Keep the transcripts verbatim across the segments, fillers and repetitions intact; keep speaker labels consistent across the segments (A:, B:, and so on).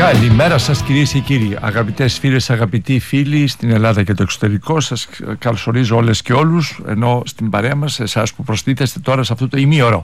A: Καλημέρα σας κυρίες και κύριοι, αγαπητές φίλες, αγαπητοί φίλοι στην Ελλάδα και το εξωτερικό. Σας καλωσορίζω όλες και όλους, ενώ στην παρέα μας εσάς που προσθέτεστε τώρα σε αυτό το ημίωρο.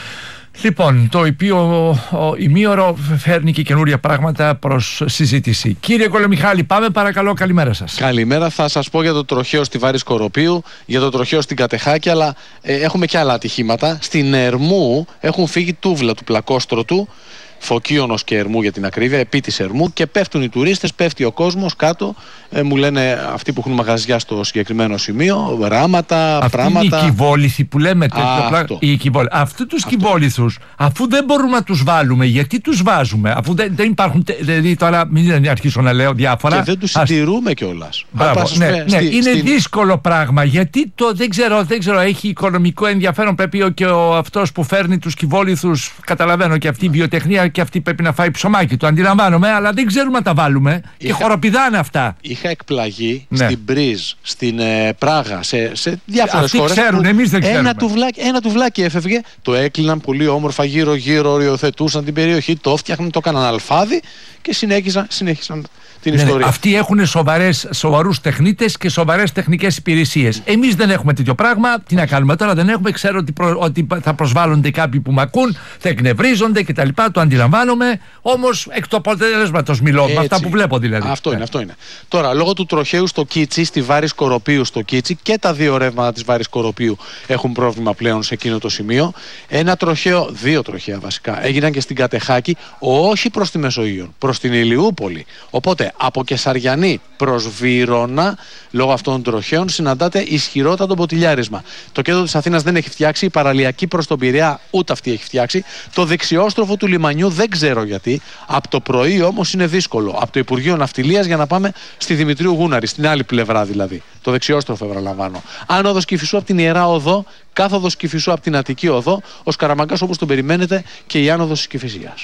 A: Λοιπόν, το οποίο ημίωρο φέρνει και καινούρια πράγματα προς συζήτηση. Κύριε Κολομιχάλη, πάμε παρακαλώ, καλημέρα σας.
B: Καλημέρα, θα σας πω για το τροχαίο στη Βάρη Σκοροπίου, για το τροχαίο στην Κατεχάκη, αλλά ε, έχουμε και άλλα ατυχήματα. Στην Ερμού έχουν φύγει τούβλα του πλακόστρωτου, Φωκίωνος και Ερμού για την ακρίβεια, επί της Ερμού, και πέφτουν οι τουρίστες, πέφτει ο κόσμος κάτω. Ε, μου λένε αυτοί που έχουν μαγαζιά στο συγκεκριμένο σημείο, ράματα,
A: αυτή
B: πράγματα.
A: Είναι οι κυβόληθοι που λέμε τέτοιο
B: αυτό.
A: πλά... Αυτού τους κυβόληθους, αφού δεν μπορούμε να τους βάλουμε, γιατί τους βάζουμε, αφού δεν, δεν υπάρχουν. Δηλαδή τώρα μην αρχίσω να λέω διάφορα.
B: Και δεν τους συντηρούμε κιόλας.
A: Μπράβο, ναι, ναι, ναι, είναι
B: στην...
A: δύσκολο πράγμα. Γιατί το δεν ξέρω, δεν ξέρω, έχει οικονομικό ενδιαφέρον. Πρέπει ο, και ο αυτός που φέρνει τους κυβόληθους, καταλαβαίνω, και αυτή η βιοτεχνία, και αυτή πρέπει να φάει ψωμάκι, το αντιλαμβάνομαι, αλλά δεν ξέρουμε να τα βάλουμε. Είχα... και χοροπηδάνε αυτά.
B: Είχα εκπλαγεί
A: ναι.
B: στην Μπρίζ, στην ε, Πράγα, σε, σε διάφορες χώρες.
A: Αυτοί ξέρουν, εμείς δεν ξέρουμε.
B: Ένα τουβλάκι, ένα τουβλάκι έφευγε, το έκλειναν πολύ όμορφα γύρω-γύρω, οριοθετούσαν την περιοχή, το έφτιαχναν, το έκαναν αλφάδι και συνέχισαν, συνέχισαν την ναι, ιστορία.
A: Αυτοί έχουν σοβαρές, σοβαρούς τεχνίτες και σοβαρές τεχνικές υπηρεσίες. Εμείς δεν έχουμε τέτοιο πράγμα. Τι να κάνουμε τώρα, δεν έχουμε. Ξέρω ότι, προ, ότι θα προσβάλλονται κάποιοι που μ' ακούν, θα εκνευρίζονται κτλ. Το αντιλαμβάνομαι. Όμως εκ του αποτέλεσματος μιλώ. Με αυτά που βλέπω δηλαδή.
B: Αυτό είναι, αυτό είναι. Τώρα, λόγω του τροχαίου στο Κίτσι, στη Βάρη Σκοροπίου στο Κίτσι, και τα δύο ρεύματα της Βάρης Σκοροπίου έχουν πρόβλημα πλέον σε εκείνο το σημείο. Ένα τροχαίο, δύο τροχαία βασικά, έγιναν και στην Κατεχάκη, όχι προς τη Μεσογείο, προς την Ηλιούπολη. Οπότε από Κεσαριανή προς Βύρωνα, λόγω αυτών των τροχαίων, συναντάτε ισχυρότατο μποτιλιάρισμα. Το κέντρο της Αθήνας δεν έχει φτιάξει, η παραλιακή προς τον Πειραιά ούτε αυτή έχει φτιάξει. Το δεξιόστροφο του λιμανιού δεν ξέρω γιατί. Από το πρωί όμως είναι δύσκολο. Από το Υπουργείο Ναυτιλίας για να πάμε στη Δημητρίου Γούναρη, στην άλλη πλευρά δηλαδή. Το δεξιόστροφο, επαναλαμβάνω. Άνοδος Κηφισού από την Ιερά Οδό, κάθοδος Κηφισού από την Αττική Οδό, ο Σκαραμαγκάς όπως τον περιμένετε και η άνοδος της Κηφισίας.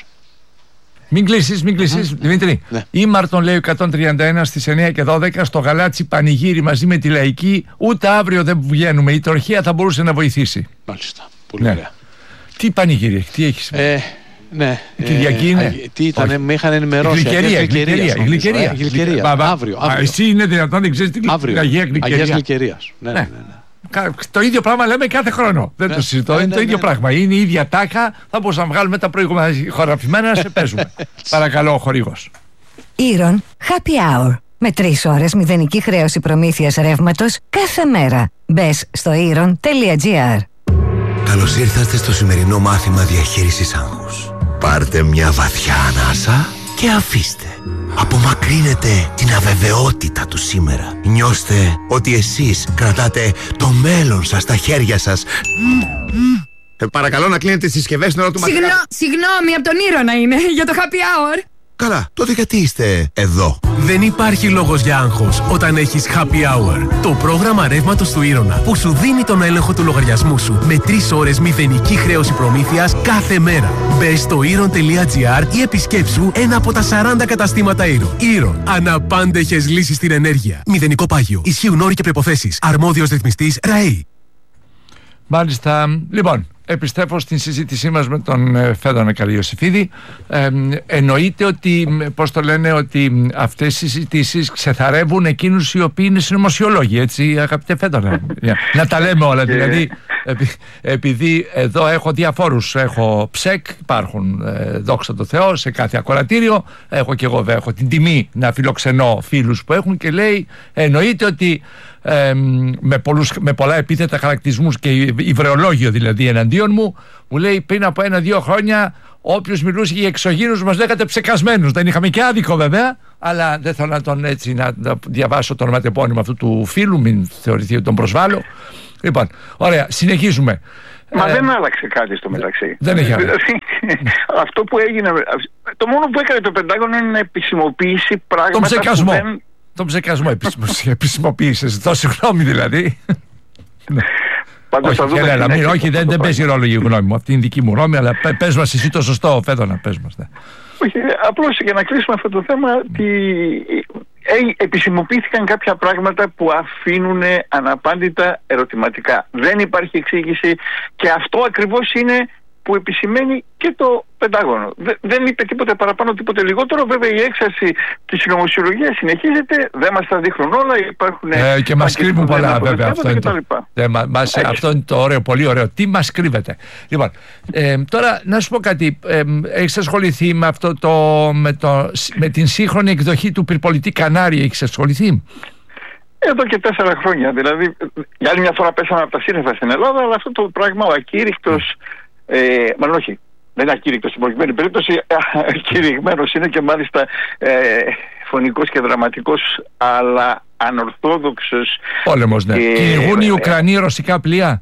A: Μην κλείσεις, μην κλείσεις, mm. Δημήτρη.
B: Ναι.
A: Ήμαρτον λέει εκατόν τριάντα ένα στις εννιά και δώδεκα στο Γαλάτσι πανηγύρι μαζί με τη Λαϊκή. Ούτε αύριο δεν βγαίνουμε. Η τροχαία θα μπορούσε να βοηθήσει.
B: Μάλιστα. Πολύ
A: ναι.
B: ωραία.
A: Τι πανηγύρι, τι έχεις.
B: Ε, ναι.
A: Κυριακή είναι.
B: Ε, τι ήταν, με είχαν ενημερώσει.
A: Γλυκερία, γλυκερία.
B: Γλυκερία. Γλυκερία. Αύριο.
A: Εσύ είναι δυνατόν, δεν ξέρεις τι
B: Αγίας Γλυκερίας. Ναι, ναι, ναι.
A: Το ίδιο πράγμα λέμε κάθε χρόνο. Δεν ναι, το συζητώ. Ναι, είναι ναι, το ίδιο ναι, πράγμα. Είναι η ίδια τάχα. Θα μπορούσαμε να βγάλουμε τα προηγούμενα χωραφημένα να σε παίζουμε. Παρακαλώ, ο χορηγός.
C: Ήρων Happy Hour. Με τρεις ώρες μηδενική χρέωση προμήθειας ρεύματος κάθε μέρα. Μπες στο ήρων τελεία τζι άρ.
D: Καλώς ήρθατε στο σημερινό μάθημα διαχείρισης άγχους. Πάρτε μια βαθιά ανάσα και αφήστε. Απομακρύνετε την αβεβαιότητα του σήμερα. Νιώστε ότι εσείς κρατάτε το μέλλον σας στα χέρια σας. Ε, παρακαλώ να κλείνετε τις συσκευές στην ώρα του μαθήματος.
E: Συγνώ, συγγνώμη, από τον Ήρωνα είναι, για το happy hour.
D: Καλά, τότε γιατί είστε εδώ?
F: Δεν υπάρχει λόγος για άγχος όταν έχεις Happy Hour. Το πρόγραμμα ρεύματος του Ήρωνα που σου δίνει τον έλεγχο του λογαριασμού σου με τρεις ώρες μηδενική χρέωση προμήθειας κάθε μέρα. Μπες στο ήρων τελεία τζι άρ ή επισκέψου ένα από τα σαράντα καταστήματα Ήρων. Ήρων. Αναπάντεχες λύσεις στην ενέργεια. Μηδενικό πάγιο. Ισχύουν όροι και προϋποθέσεις. Αρμόδιος ρυθμιστής ΡΑΕΗ.
A: Μάλιστα. Λοιπόν, επιστρέφω στην συζήτησή μας με τον ε, Φέδωνα Καριωσηφίδη. Ε, εννοείται ότι, πώς το λένε, ότι αυτές οι συζητήσεις ξεθαρεύουν εκείνους οι οποίοι είναι συνωμοσιολόγοι, έτσι, αγαπητέ Φέδωνα. Να τα λέμε όλα, δηλαδή, επει, επειδή εδώ έχω διαφόρους, έχω ψεκ, υπάρχουν, ε, δόξα τω Θεώ, σε κάθε ακροατήριο, έχω και εγώ βέβαια, έχω την τιμή να φιλοξενώ φίλους που έχουν και λέει, εννοείται ότι Ε, με, πολλούς, με πολλά επίθετα χαρακτηρισμούς και υβρεολόγιο δηλαδή εναντίον μου, μου λέει πριν από ένα-δύο χρόνια όποιος μιλούσε για εξωγήινους μας λέγατε ψεκασμένους. Δεν είχαμε και άδικο βέβαια, αλλά δεν θέλω να τον έτσι να, να διαβάσω το ονοματεπώνυμο αυτού του φίλου, μην θεωρηθεί ότι τον προσβάλλω. Λοιπόν, ωραία, συνεχίζουμε.
G: Μα
A: ε,
G: δεν άλλαξε κάτι στο μεταξύ.
A: Δεν έχει άλλαξε.
G: Αυτό που έγινε, το μόνο που έκανε το Πεντάγωνο είναι να επισημοποιήσει πράγματα
A: τον ψεκασμό.
G: που δεν...
A: Τον ψεκασμό επισημοποίησες. Το συγγνώμη δηλαδή.
G: Πάντως
A: όχι, Χελένα, μην, όχι δεν, δεν παίζει ρόλο η γνώμη μου. Αυτή είναι δική μου γνώμη, αλλά πες μας εσύ το σωστό, Φέδωνα, πες μας. Ναι.
G: Όχι, απλώς για να κλείσουμε αυτό το θέμα, ότι επισημοποιήθηκαν κάποια πράγματα που αφήνουν αναπάντητα ερωτηματικά. Δεν υπάρχει εξήγηση και αυτό ακριβώς είναι που επισημαίνει και το Πεντάγωνο. Δεν είπε τίποτε παραπάνω, τίποτε λιγότερο. Βέβαια η έξαρση της συνωμοσιολογίας συνεχίζεται, δεν μας τα δείχνουν όλα, υπάρχουν...
A: Ε, και μας κρύβουν πολλά, βέβαια, αυτό είναι, το, ε, μα, μας, αυτό είναι το ωραίο, πολύ ωραίο. Τι μας κρύβεται. Λοιπόν, ε, τώρα να σου πω κάτι, ε, έχεις ασχοληθεί με, αυτό το, με, το, με την σύγχρονη εκδοχή του πυρπολιτή Κανάρη, έχεις ασχοληθεί?
G: Εδώ και τέσσερα χρόνια, δηλαδή, για άλλη μια φορά πέσαμε από τα σύννεφα στην Ελλάδα, αλλά αυτό το πράγμα, ο ακήρυκτος, ε, μάλλον όχι, δεν είναι ακήρυκτος στην προκειμένη περίπτωση, ακηρυγμένος είναι και μάλιστα ε, φωνικός και δραματικός, αλλά ανορθόδοξος.
A: Πόλεμος, ναι.
G: Και,
A: κυνηγούν οι Ουκρανοί ρωσικά πλοία.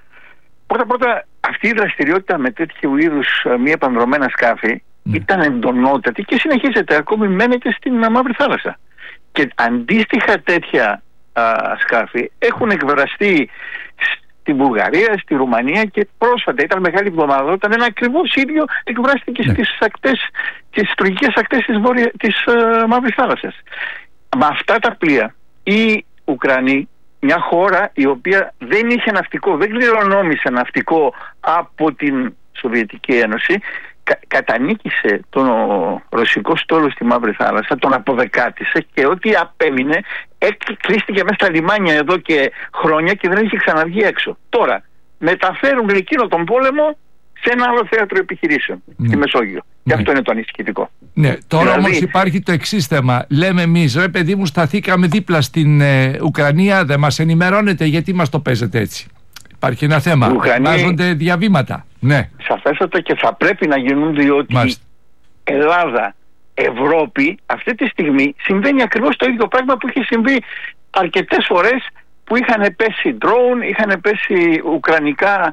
G: Πρώτα πρώτα, αυτή η δραστηριότητα με τέτοιου είδους μη επανδρομένα σκάφη mm. ήταν εντονότατη και συνεχίζεται, ακόμη μένεται στην Μαύρη Θάλασσα. Και αντίστοιχα τέτοια α, σκάφη έχουν εκβραστεί στην Βουλγαρία, στη Ρουμανία και πρόσφατα, ήταν μεγάλη εβδομάδα, όταν ένα ακριβώς ίδιο εκβράστηκε ναι. στις ακτές, τις τουρκικές ακτές της, Βόρεια, της α, Μαύρης Θάλασσας. Με αυτά τα πλοία οι Ουκρανοί, μια χώρα η οποία δεν είχε ναυτικό, δεν κληρονόμησε ναυτικό από την Σοβιετική Ένωση, κα, κατανίκησε τον ρωσικό στόλο στη Μαύρη Θάλασσα, τον αποδεκάτησε και ό,τι απέμεινε κλείστηκε μέσα στα λιμάνια εδώ και χρόνια και δεν είχε ξαναβγεί έξω. Τώρα μεταφέρουν εκείνο τον πόλεμο σε ένα άλλο θέατρο επιχειρήσεων ναι. στη Μεσόγειο. Και
A: ναι.
G: αυτό είναι το ανησυχητικό.
A: Ναι, τώρα
G: δηλαδή...
A: όμως υπάρχει το εξής θέμα. Λέμε εμείς, ρε παιδί μου, σταθήκαμε δίπλα στην ε, Ουκρανία, δεν μας ενημερώνετε, γιατί μας το παίζετε έτσι? Υπάρχει ένα θέμα. Βάζονται διαβήματα. Ναι.
G: Σαφέστατα και θα πρέπει να γίνουν, διότι Μάλιστα. Ελλάδα, Ευρώπη, αυτή τη στιγμή συμβαίνει ακριβώς το ίδιο πράγμα που είχε συμβεί αρκετές φορές, που είχαν πέσει ντρόουν, είχαν πέσει ουκρανικά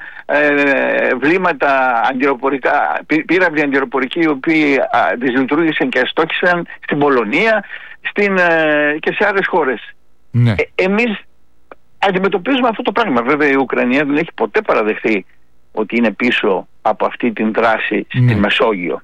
G: ε, βλήματα αντιεροπορικά, πύραυλοι αντιεροπορικοί, οι οποίοι δυσλειτουργήσαν και αστόχησαν στην Πολωνία στην, ε, και σε άλλες χώρες.
A: Ναι.
G: Ε, εμείς αντιμετωπίζουμε αυτό το πράγμα. Βέβαια η Ουκρανία δεν έχει ποτέ παραδεχθεί ότι είναι πίσω από αυτή την δράση στη ναι. Μεσόγειο.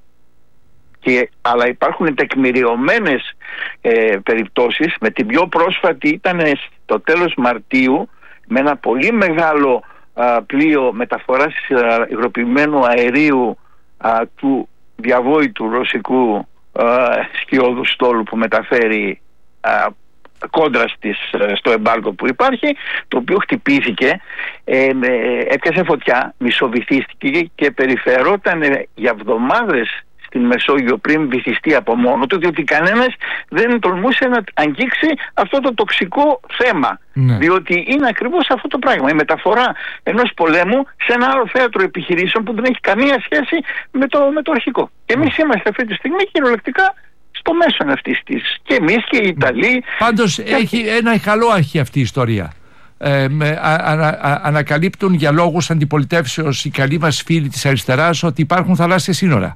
G: Και, αλλά υπάρχουν τεκμηριωμένες ε, περιπτώσεις. Με την πιο πρόσφατη ήταν στο τέλος Μαρτίου, με ένα πολύ μεγάλο α, πλοίο μεταφοράς α, υγροποιημένου αερίου α, του διαβόητου ρωσικού α, σκιώδου στόλου που μεταφέρει α, κόντρα στις, στο εμπάργκο που υπάρχει, το οποίο χτυπήθηκε, ε, έπιασε φωτιά, μισοβυθίστηκε και περιφερόταν για εβδομάδες στην Μεσόγειο πριν βυθιστεί από μόνο του, διότι κανένας δεν τολμούσε να αγγίξει αυτό το τοξικό θέμα. Ναι. Διότι είναι ακριβώς αυτό το πράγμα, η μεταφορά ενός πολέμου σε ένα άλλο θέατρο επιχειρήσεων που δεν έχει καμία σχέση με το, με το αρχικό. Και εμείς είμαστε αυτή τη στιγμή κυριολεκτικά στο μέσον αυτής της. Και εμείς και οι Ιταλοί.
A: Πάντως και... έχει ένα καλό αρχή αυτή η ιστορία. Ε, με, α, α, α, ανακαλύπτουν για λόγους αντιπολιτεύσεως οι καλοί μας φίλοι της αριστεράς ότι υπάρχουν θαλάσσια σύνορα.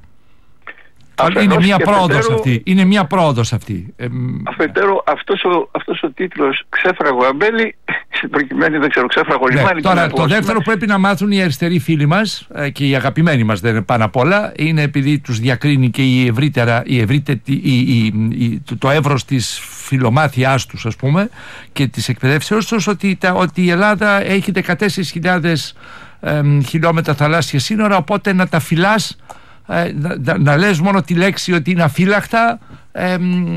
A: Αφενός είναι μια πρόοδος αφετέρου, αυτή. Είναι μια πρόοδος αυτή. Ε,
G: αφετέρου, αυτός ο, αυτός ο τίτλος «Ξέφραγο αμπέλι», προκειμένου δεν ξέρω, ξέφραγο λιμάνι.
A: Ναι, τώρα, το δεύτερο πρέπει να μάθουν οι αριστεροί φίλοι μας ε, και οι αγαπημένοι μας, δεν είναι πάνω απ' όλα, είναι επειδή τους διακρίνει και η ευρύτερα, η ευρύτερη, η, η, η, το, το εύρος της φιλομάθειάς τους, ας πούμε, και της εκπαιδεύσεως τους, ότι, τα, ότι η Ελλάδα έχει δεκατέσσερις χιλιάδες ε, χιλιόμετρα θαλάσσια σύνορα, οπότε να τα φυλάς. Ε, να, να λες μόνο τη λέξη ότι είναι αφύλακτα, ε,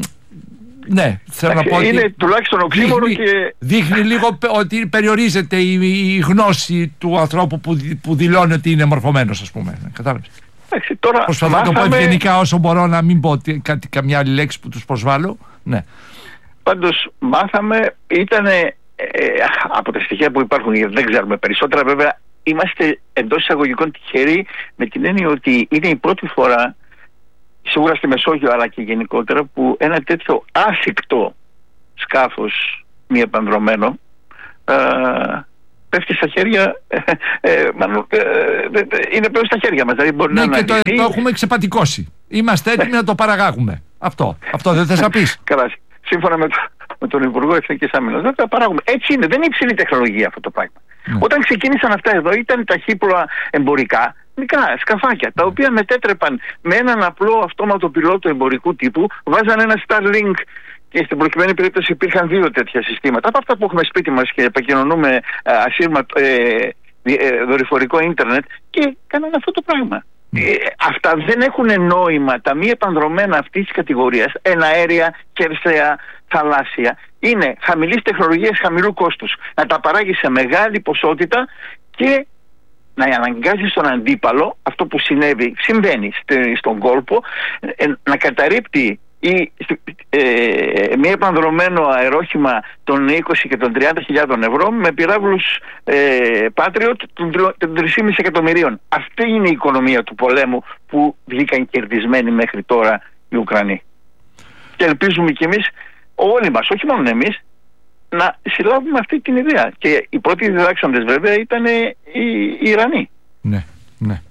A: ναι, θέλω να πω ότι
G: είναι τουλάχιστον οξύμορο
A: δείχνει,
G: και...
A: δείχνει λίγο ότι περιορίζεται η, η γνώση του ανθρώπου που, που δηλώνει ότι είναι μορφωμένος, ας πούμε. Κατάλαβες.
G: Τώρα
A: προσπαθώ
G: μάθαμε...
A: να το πω ευγενικά όσο μπορώ, να μην πω κάτι, καμιά άλλη λέξη που τους προσβάλλω. Ναι.
G: Πάντως μάθαμε, ήταν ε, από τα στοιχεία που υπάρχουν, δεν ξέρουμε περισσότερα βέβαια. Είμαστε εντός εισαγωγικών τυχεροί με την έννοια ότι είναι η πρώτη φορά, σίγουρα στη Μεσόγειο αλλά και γενικότερα, που ένα τέτοιο άσυκτο σκάφος μη επανδρωμένο ε, πέφτει στα χέρια, ε, ε, μάλλον, ε, ε, είναι πλέον στα χέρια μας. Δηλαδή μπορεί
A: ναι,
G: να
A: και το, το έχουμε ξεπατικώσει. Είμαστε έτοιμοι να το παραγάγουμε. Αυτό, αυτό δεν θες να πεις?
G: Καλά, σύμφωνα με, το, με τον Υπουργό Εθνικής Άμυνας δεν θα παράγουμε. Έτσι είναι, δεν είναι υψηλή τεχνολογία αυτό το πράγμα. Ναι. Όταν ξεκίνησαν αυτά εδώ ήταν ταχύπλοα εμπορικά, μικρά σκαφάκια, τα οποία μετέτρεπαν με έναν απλό αυτόματο πιλότο εμπορικού τύπου, βάζαν ένα Starlink και στην προκειμένη περίπτωση υπήρχαν δύο τέτοια συστήματα. Από αυτά που έχουμε σπίτι μας και επικοινωνούμε ασύρματο, ε, δορυφορικό ίντερνετ και κάνανε αυτό το πράγμα. Ε, αυτά δεν έχουν νόημα. Τα μη επανδρομένα αυτής της κατηγορίας, εναέρια, χερσαία, θαλάσσια, είναι χαμηλής τεχνολογίας, χαμηλού κόστους. Να τα παράγει σε μεγάλη ποσότητα και να αναγκάζει τον αντίπαλο, αυτό που συνέβη, συμβαίνει στον κόλπο, να καταρρίπτει ή ε, μη επανδρομένο αερόχημα των είκοσι και των τριάντα χιλιάδων ευρώ με πυράβλους ε, Patriot των τρία κόμμα πέντε εκατομμυρίων. Αυτή είναι η οικονομία του πολέμου που βγήκαν κερδισμένοι μέχρι τώρα οι Ουκρανοί. Και ελπίζουμε κι εμείς, όλοι μας, όχι μόνο εμείς, να συλλάβουμε αυτή την ιδέα. Και οι πρώτοι διδάξαντες βέβαια ήταν οι, οι Ιρανοί.
A: Ναι, ναι.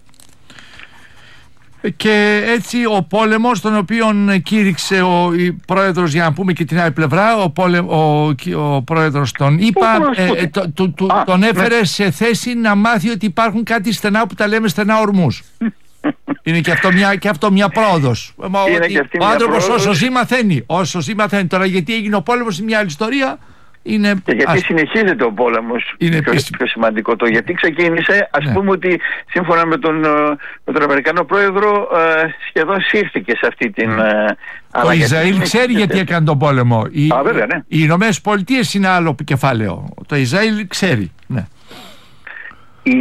A: Και έτσι ο πόλεμος τον οποίον κήρυξε ο πρόεδρος, για να πούμε και την άλλη πλευρά, ο, πόλε, ο, ο πρόεδρος τον είπα, ε, ε, το, το, το, Α, τον έφερε ναι. σε θέση να μάθει ότι υπάρχουν κάτι στενά που τα λέμε στενά ορμούς. Είναι και αυτό μια, και αυτό μια πρόοδος. Ο άνθρωπος όσο ζει μαθαίνει, όσο ζει μαθαίνει. Τώρα γιατί έγινε ο πόλεμος είναι μια άλλη ιστορία. Είναι...
G: Και γιατί ας... συνεχίζεται ο πόλεμος, είναι πιο, πιο σημαντικό το γιατί ξεκίνησε, ας ναι. πούμε ότι σύμφωνα με τον, με τον Αμερικανό πρόεδρο ε, σχεδόν σύρθηκε σε αυτή την mm. ε,
A: το Ισραήλ ξέρει γιατί έκανε τον πόλεμο. Οι,
G: Α, βέβαια, ναι.
A: οι Ηνωμένες Πολιτείες είναι άλλο κεφάλαιο. Το Ισραήλ ξέρει, ναι.
G: Οι,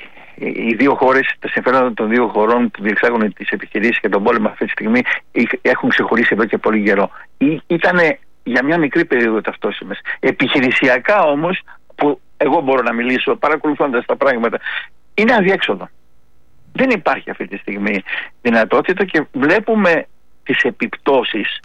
G: οι δύο χώρες, τα συμφέροντα των δύο χωρών που διεξάγουν τις επιχειρήσεις και τον πόλεμο αυτή τη στιγμή έχουν ξεχωρίσει εδώ και πολύ καιρό. Ήτανε για μια μικρή περίοδο ταυτόσιμες. Επιχειρησιακά όμως, που εγώ μπορώ να μιλήσω παρακολουθώντας τα πράγματα, είναι αδιέξοδο. Δεν υπάρχει αυτή τη στιγμή δυνατότητα και βλέπουμε τις επιπτώσεις.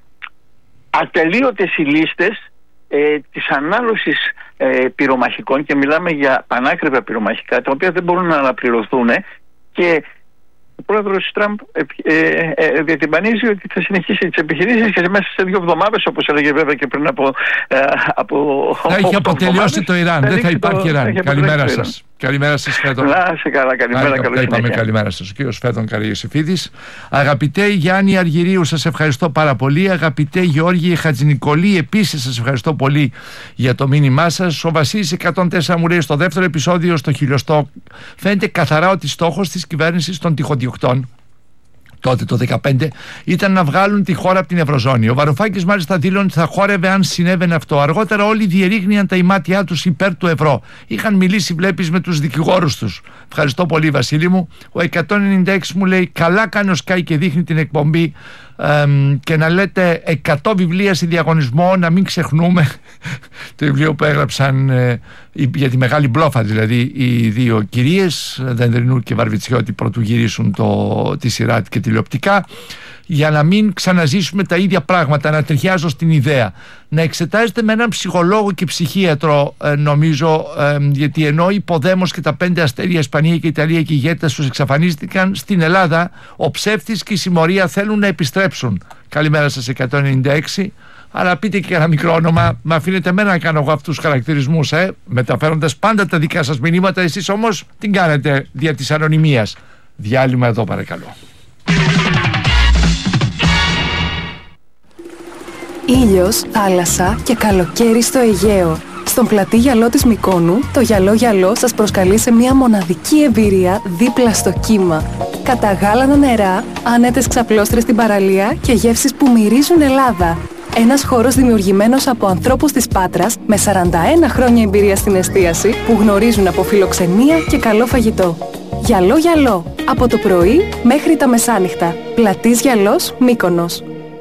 G: Ατελείωτες οι λίστες ε, της ανάλωσης ε, πυρομαχικών, και μιλάμε για πανάκριβα πυρομαχικά, τα οποία δεν μπορούν να αναπληρωθούν, και ο πρόεδρος Τραμπ ε, ε, ε, διατυμπανίζει ότι θα συνεχίσει τις επιχειρήσεις και μέσα σε δύο εβδομάδες, όπως έλεγε βέβαια και πριν από... Ε, από
A: θα έχει αποτελειώσει το Ιράν, δεν θα υπάρχει το, Ιράν. Καλημέρα σας. Καλημέρα σας, Φέδων.
G: Να σε καλά, καλημέρα, καλώς
A: είπαμε καλημέρα σας. Ο κύριος Φέδων Καραϊωσηφίδης. Αγαπητέ Γιάννη Αργυρίου, σας ευχαριστώ πάρα πολύ. Αγαπητέ Γεώργη Χατζηνικολή, επίσης σας ευχαριστώ πολύ για το μήνυμά σας. Ο Βασίλης εκατόν τέσσερα μου λέει στο δεύτερο επεισόδιο, στο χιλιοστό, φαίνεται καθαρά ότι στόχος της κυβέρνησης των τυχοδιοκτών τότε το δεκαπέντε ήταν να βγάλουν τη χώρα από την Ευρωζώνη. Ο Βαρουφάκης μάλιστα δήλωνε ότι θα χόρευε αν συνέβαινε αυτό. Αργότερα όλοι διερρήγνυαν τα ημάτια τους υπέρ του ευρώ. Είχαν μιλήσει, βλέπεις, με τους δικηγόρους τους. Ευχαριστώ πολύ, Βασίλη μου. Ο εκατόν ενενήντα έξι μου λέει: καλά κάνει ο Sky και δείχνει την εκπομπή ε, και να λέτε εκατό βιβλία σε διαγωνισμό, να μην ξεχνούμε το βιβλίο που έγραψαν ε, για τη μεγάλη μπλόφα, δηλαδή οι δύο κυρίες, Δενδρινού και Βαρβιτσιώτη, πρωτού γυρίσουν το, τη σειρά και τηλεοπτικά, για να μην ξαναζήσουμε τα ίδια πράγματα. Να ταιριάζω στην ιδέα να εξετάζεται με έναν ψυχολόγο και ψυχίατρο, ε, νομίζω, ε, γιατί ενώ οι Ποδέμος και τα πέντε αστέρια, Ισπανία και Ιταλία και οι ηγέτες τους εξαφανίστηκαν, στην Ελλάδα ο ψεύτης και η συμμορία θέλουν να επιστρέψουν. Καλημέρα σας, εκατόν ενενήντα έξι. Αλλά πείτε και ένα μικρό όνομα. Με αφήνετε εμένα να κάνω εγώ αυτούς τους χαρακτηρισμούς, ε, μεταφέροντας πάντα τα δικά σας μηνύματα. Εσείς όμως την κάνετε δια της ανωνυμίας. Διάλειμμα εδώ, παρακαλώ.
H: Ήλιος, θάλασσα και καλοκαίρι στο Αιγαίο. Στον πλατή γυαλό της Μυκόνου, το γυαλό γυαλό σας προσκαλεί σε μια μοναδική εμπειρία δίπλα στο κύμα. Καταγάλανα νερά, άνετες ξαπλώστρες στην παραλία και γεύσεις που μυρίζουν Ελλάδα. Ένας χώρος δημιουργημένος από ανθρώπους της Πάτρας με σαράντα ένα χρόνια εμπειρία στην εστίαση που γνωρίζουν από φιλοξενία και καλό φαγητό. Γυαλό γυαλό, από το πρωί μέχρι τα μεσάνυχτα. Πλατής γυαλός, Μύκονος.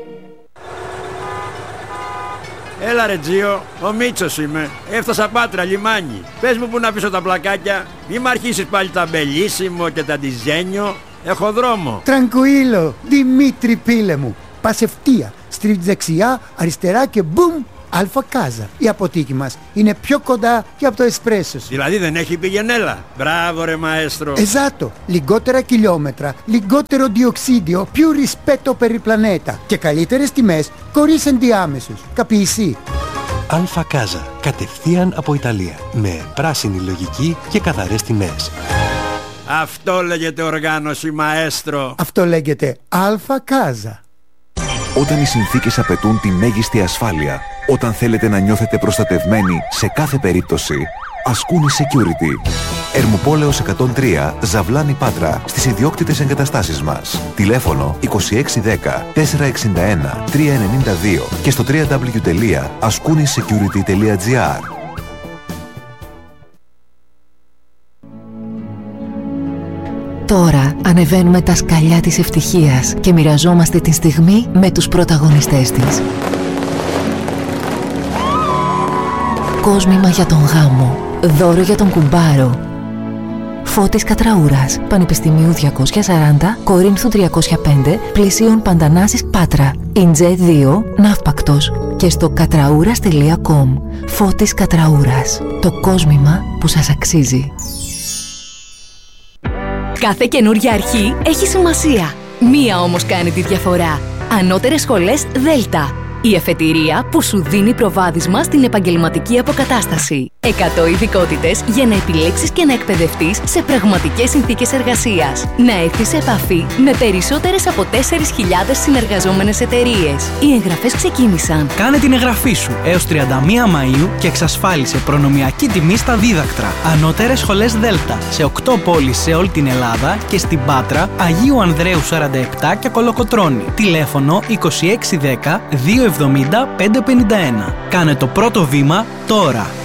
I: Έλα ρε Τζίο, ο Μίτσος είμαι. Έφτασα Πάτρα, λιμάνι. Πες μου που να αφήσω τα πλακάκια. Μη μ' αρχίσεις πάλι τα μπελίσιμο και τα ντιζένιο. Έχω δρόμο.
J: Τρανκουίλο, Δημήτρη πίλε μου. Πας ευθεία, στρίβεις δεξιά, αριστερά και μπουμ, Αλφα Κάζα. Η αποθήκη μας είναι πιο κοντά και από το εσπρέσο σου.
I: Δηλαδή δεν έχει πηγενέλα. Μπράβο ρε μαέστρο.
J: Εζάτο, λιγότερα χιλιόμετρα, λιγότερο διοξίδιο, più rispetto per il planeta και καλύτερες τιμές χωρίς ενδιάμεσους. Καπιεισί.
K: Αλφα Κάζα, κατευθείαν από Ιταλία, με πράσινη λογική και καθαρές τιμές.
I: Αυτό λέγεται οργάνωση μαέστρο.
J: Αυτό λέγεται Αλφα Κάζα.
L: Όταν οι συνθήκες απαιτούν τη μέγιστη ασφάλεια, όταν θέλετε να νιώθετε προστατευμένοι σε κάθε περίπτωση, Ασκούνη Security. Ερμουπόλεως εκατόν τρία, Ζαβλάνη Πάτρα, στις ιδιόκτητες εγκαταστάσεις μας. Τηλέφωνο είκοσι έξι δέκα τετρακόσια εξήντα ένα τριακόσια ενενήντα δύο και στο double-u double-u double-u τελεία ασκούνη security τελεία gr.
C: Τώρα ανεβαίνουμε τα σκαλιά της ευτυχίας και μοιραζόμαστε τη στιγμή με τους πρωταγωνιστές της. Κόσμημα για τον γάμο, δώρο για τον κουμπάρο. Φώτης Κατραούρας, Πανεπιστημίου διακόσια σαράντα, Κορίνθου τριακόσια πέντε, Πλησίων Παντανάσης Πάτρα, Ιντζέ δύο, Ναύπακτος και στο κατραούρας τελεία κομ. Φώτης Κατραούρας, το κόσμημα που σας αξίζει.
M: Κάθε καινούργια αρχή έχει σημασία. Μία όμως κάνει τη διαφορά. Ανώτερες σχολές Δέλτα. Η εφετηρία που σου δίνει προβάδισμα στην επαγγελματική αποκατάσταση. εκατό ειδικότητες για να επιλέξεις και να εκπαιδευτείς σε πραγματικές συνθήκες εργασίας. Να έρθεις σε επαφή με περισσότερες από τέσσερις χιλιάδες συνεργαζόμενες εταιρείες. Οι εγγραφές ξεκίνησαν.
N: Κάνε την εγγραφή σου έως τριάντα μία Μαΐου και εξασφάλισε προνομιακή τιμή στα δίδακτρα. Ανώτερες σχολές Δέλτα σε οκτώ πόλεις σε όλη την Ελλάδα και στην Πάτρα, Αγίου Ανδρέου σαράντα επτά και Κολοκοτρώνη. Τηλέφωνο είκοσι έξι δέκα δύο εβδομήντα πέντε πενήντα ένα. Κάνε το πρώτο βήμα τώρα.